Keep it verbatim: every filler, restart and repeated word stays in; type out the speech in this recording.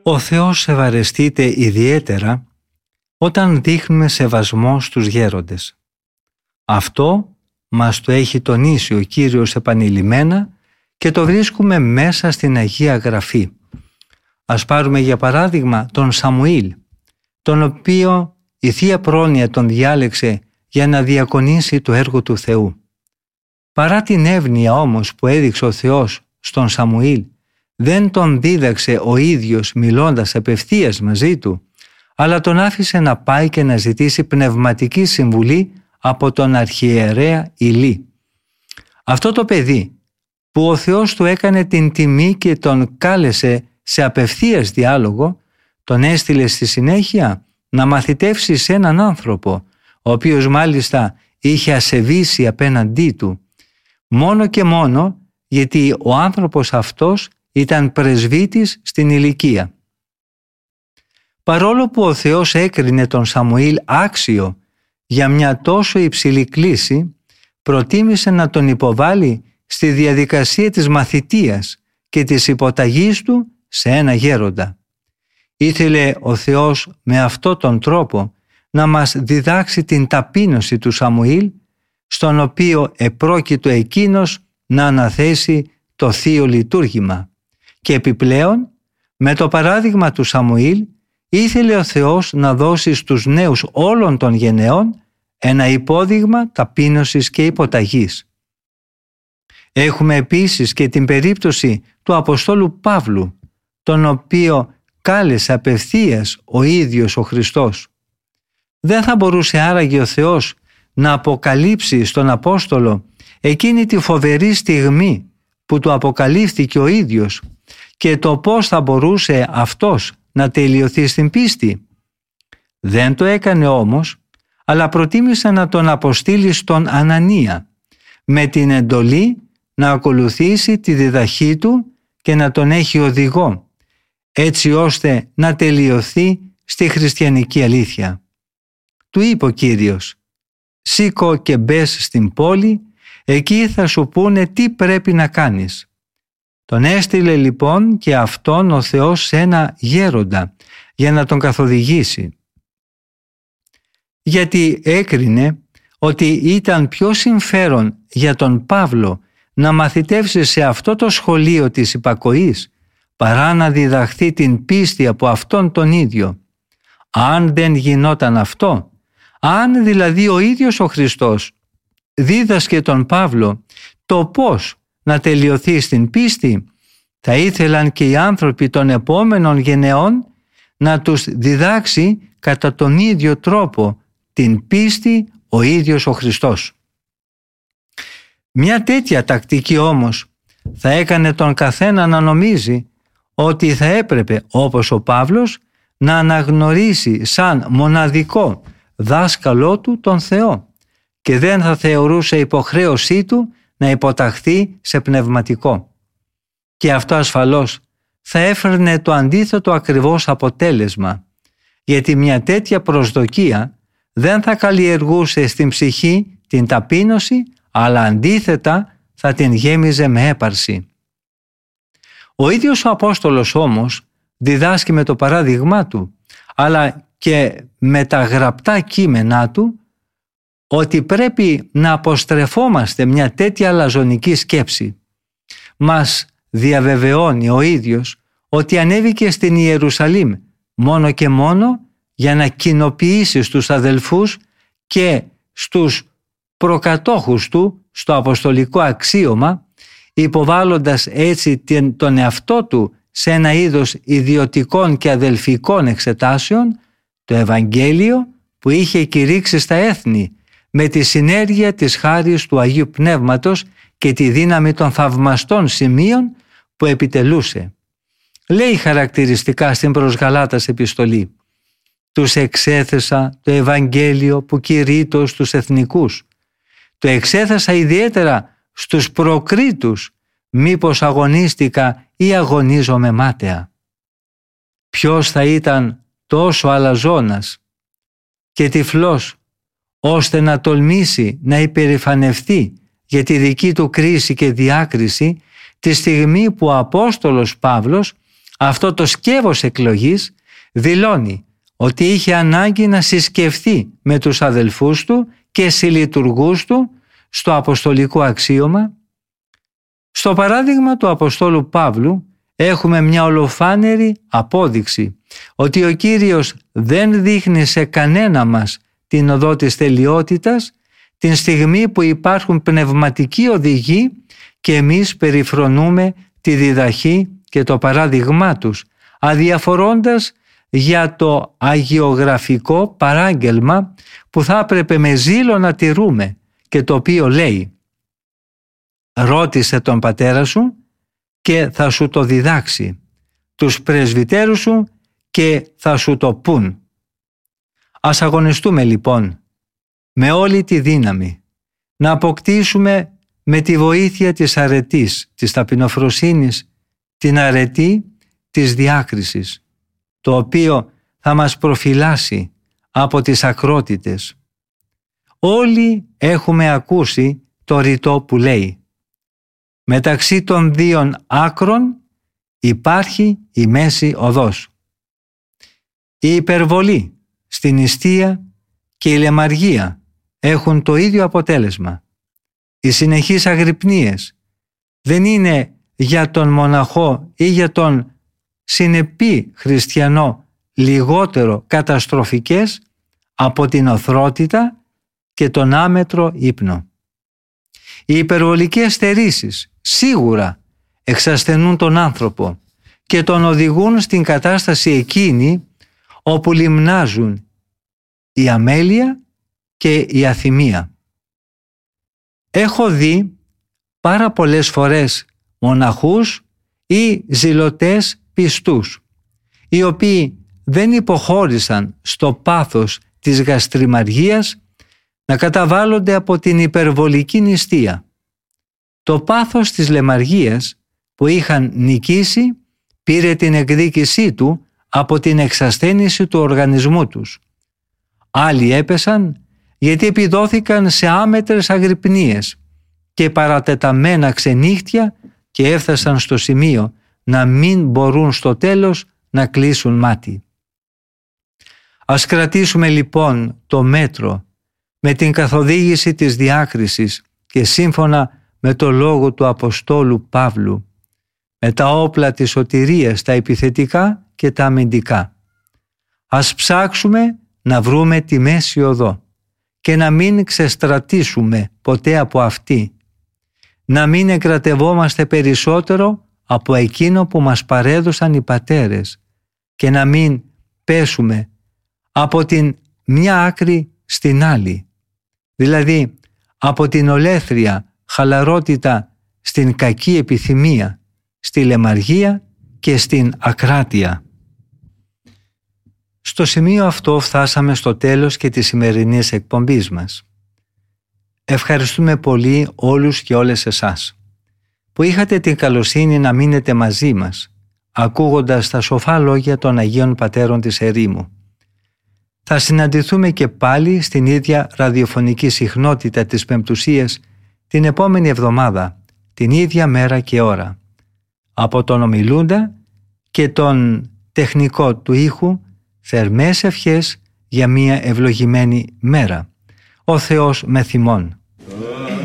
Ο Θεός ευαρεστείται ιδιαίτερα όταν δείχνουμε σεβασμό στους γέροντες. Αυτό μας το έχει τονίσει ο Κύριος επανειλημμένα και το βρίσκουμε μέσα στην Αγία Γραφή. Ας πάρουμε για παράδειγμα τον Σαμουήλ, τον οποίο η Θεία Πρόνοια τον διάλεξε για να διακονήσει το έργο του Θεού. Παρά την εύνοια όμως που έδειξε ο Θεός στον Σαμουήλ, δεν τον δίδαξε ο ίδιος μιλώντας απευθείας μαζί του, αλλά τον άφησε να πάει και να ζητήσει πνευματική συμβουλή από τον αρχιερέα Ηλί. Αυτό το παιδί που ο Θεός του έκανε την τιμή και τον κάλεσε σε απευθείας διάλογο, τον έστειλε στη συνέχεια να μαθητεύσει σε έναν άνθρωπο, ο οποίος μάλιστα είχε ασεβήσει απέναντί του, μόνο και μόνο γιατί ο άνθρωπος αυτός ήταν πρεσβύτης στην ηλικία. Παρόλο που ο Θεός έκρινε τον Σαμουήλ άξιο για μια τόσο υψηλή κλίση, προτίμησε να τον υποβάλει στη διαδικασία της μαθητείας και της υποταγής του σε ένα γέροντα. Ήθελε ο Θεός με αυτόν τον τρόπο να μας διδάξει την ταπείνωση του Σαμουήλ, στον οποίο επρόκειτο εκείνος να αναθέσει το θείο λειτουργήμα. Και επιπλέον, με το παράδειγμα του Σαμουήλ, ήθελε ο Θεός να δώσει στους νέους όλων των γενεών ένα υπόδειγμα ταπείνωσης και υποταγής. Έχουμε επίσης και την περίπτωση του Αποστόλου Παύλου, τον οποίο κάλεσε απευθείας ο ίδιος ο Χριστός. Δεν θα μπορούσε άραγε ο Θεός να αποκαλύψει στον Απόστολο εκείνη τη φοβερή στιγμή που του αποκαλύφθηκε ο ίδιος και το πώς θα μπορούσε αυτός να τελειωθεί στην πίστη? Δεν το έκανε όμως, αλλά προτίμησε να τον αποστείλει στον Ανανία με την εντολή να ακολουθήσει τη διδαχή του και να τον έχει οδηγό, έτσι ώστε να τελειωθεί στη χριστιανική αλήθεια. Του είπε ο Κύριος: «Σήκω και μπες στην πόλη, εκεί θα σου πούνε τι πρέπει να κάνεις». Τον έστειλε λοιπόν και αυτόν ο Θεός σε ένα γέροντα για να τον καθοδηγήσει. Γιατί έκρινε ότι ήταν πιο συμφέρον για τον Παύλο να μαθητεύσει σε αυτό το σχολείο της υπακοής παρά να διδαχθεί την πίστη από αυτόν τον ίδιο. Αν δεν γινόταν αυτό, αν δηλαδή ο ίδιος ο Χριστός δίδασκε τον Παύλο το πώς να τελειωθεί στην πίστη, θα ήθελαν και οι άνθρωποι των επόμενων γενεών να τους διδάξει κατά τον ίδιο τρόπο την πίστη ο ίδιος ο Χριστός. Μια τέτοια τακτική όμως θα έκανε τον καθένα να νομίζει ότι θα έπρεπε, όπως ο Παύλος, να αναγνωρίσει σαν μοναδικό δάσκαλό του τον Θεό και δεν θα θεωρούσε υποχρέωσή του να υποταχθεί σε πνευματικό. Και αυτό ασφαλώς θα έφερνε το αντίθετο ακριβώς αποτέλεσμα, γιατί μια τέτοια προσδοκία δεν θα καλλιεργούσε στην ψυχή την ταπείνωση, αλλά αντίθετα θα την γέμιζε με έπαρση. Ο ίδιος ο Απόστολος όμως διδάσκει με το παράδειγμά του, αλλά και με τα γραπτά κείμενά του, ότι πρέπει να αποστρεφόμαστε μια τέτοια αλαζονική σκέψη. Μας διαβεβαιώνει ο ίδιος ότι ανέβηκε στην Ιερουσαλήμ μόνο και μόνο για να κοινοποιήσει στους αδελφούς και στους προκατόχους του στο αποστολικό αξίωμα, υποβάλλοντας έτσι τον εαυτό του σε ένα είδος ιδιωτικών και αδελφικών εξετάσεων, το Ευαγγέλιο που είχε κηρύξει στα έθνη με τη συνέργεια της χάρις του Αγίου Πνεύματος και τη δύναμη των θαυμαστών σημείων που επιτελούσε. Λέει χαρακτηριστικά στην προς Γαλάτας επιστολή: «Τους εξέθεσα το Ευαγγέλιο που κηρύττω στους εθνικούς. Το εξέθεσα ιδιαίτερα στους προκρίτους, μήπως αγωνίστηκα ή αγωνίζομαι μάταια». Ποιος θα ήταν τόσο αλαζόνας και τυφλός ώστε να τολμήσει να υπερηφανευτεί για τη δική του κρίση και διάκριση τη στιγμή που ο Απόστολος Παύλος Αυτό το σκεύος εκλογής δηλώνει ότι είχε ανάγκη να συσκεφθεί με τους αδελφούς του και συλλειτουργούς του στο αποστολικό αξίωμα. Στο παράδειγμα του Αποστόλου Παύλου έχουμε μια ολοφάνερη απόδειξη ότι ο Κύριος δεν δείχνει σε κανένα μας την οδό της τελειότητας την στιγμή που υπάρχουν πνευματικοί οδηγοί και εμείς περιφρονούμε τη διδαχή και το παράδειγμά τους, αδιαφορώντας για το αγιογραφικό παράγγελμα που θα έπρεπε με ζήλο να τηρούμε και το οποίο λέει «Ρώτησε τον πατέρα σου και θα σου το διδάξει, τους πρεσβυτέρους σου και θα σου το πουν». Ας αγωνιστούμε λοιπόν με όλη τη δύναμη να αποκτήσουμε με τη βοήθεια της αρετής, της ταπεινοφροσύνης, την αρετή της διάκρισης, το οποίο θα μας προφυλάσει από τις ακρότητες. Όλοι έχουμε ακούσει το ρητό που λέει «Μεταξύ των δύο άκρων υπάρχει η μέση οδός». Η υπερβολή στην νηστεία και η λεμαργία έχουν το ίδιο αποτέλεσμα. Οι συνεχείς αγρυπνίες δεν είναι για τον μοναχό ή για τον συνεπή χριστιανό λιγότερο καταστροφικές από την οθρότητα και τον άμετρο ύπνο. Οι υπερβολικές στερήσεις σίγουρα εξασθενούν τον άνθρωπο και τον οδηγούν στην κατάσταση εκείνη όπου λιμνάζουν η αμέλεια και η αθυμία. Έχω δει πάρα πολλές φορές μοναχούς ή ζηλωτές πιστούς, οι οποίοι δεν υποχώρησαν στο πάθος της γαστριμαργίας να καταβάλλονται από την υπερβολική νηστεία. Το πάθος της λεμαργίας που είχαν νικήσει πήρε την εκδίκησή του από την εξασθένηση του οργανισμού τους. Άλλοι έπεσαν γιατί επιδόθηκαν σε άμετρες αγρυπνίες και παρατεταμένα ξενύχτια και έφτασαν στο σημείο να μην μπορούν στο τέλος να κλείσουν μάτι. Ας κρατήσουμε λοιπόν το μέτρο με την καθοδήγηση της διάκρισης και σύμφωνα με το λόγο του Αποστόλου Παύλου, με τα όπλα της σωτηρίας, τα επιθετικά και τα αμυντικά. Ας ψάξουμε να βρούμε τη μέση οδό και να μην ξεστρατήσουμε ποτέ από αυτή, να μην εγκρατευόμαστε περισσότερο από εκείνο που μας παρέδωσαν οι πατέρες και να μην πέσουμε από την μια άκρη στην άλλη, δηλαδή από την ολέθρια χαλαρότητα στην κακή επιθυμία, στη λεμαργία και στην ακράτεια. Στο σημείο αυτό φτάσαμε στο τέλος και της σημερινής εκπομπής μας. Ευχαριστούμε πολύ όλους και όλες εσάς που είχατε την καλοσύνη να μείνετε μαζί μας, ακούγοντας τα σοφά λόγια των Αγίων Πατέρων της ερήμου. Θα συναντηθούμε και πάλι στην ίδια ραδιοφωνική συχνότητα της Πεμπτουσίας την επόμενη εβδομάδα, την ίδια μέρα και ώρα. Από τον ομιλούντα και τον τεχνικό του ήχου, θερμές ευχές για μια ευλογημένη μέρα. Ο Θεός με θυμών.